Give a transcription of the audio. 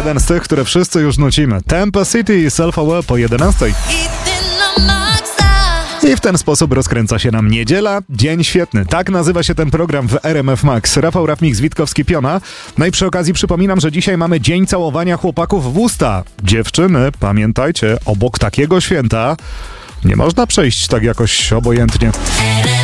Jeden z tych, które wszyscy już nucimy. Tampa City i Self-Aware po 11. I w ten sposób rozkręca się nam niedziela. Dzień świetny. Tak nazywa się ten program w RMF Max. Rafał Rafmik, Witkowski-Piona. No i przy okazji przypominam, że dzisiaj mamy dzień całowania chłopaków w usta. Dziewczyny, pamiętajcie, obok takiego święta nie można przejść tak jakoś obojętnie.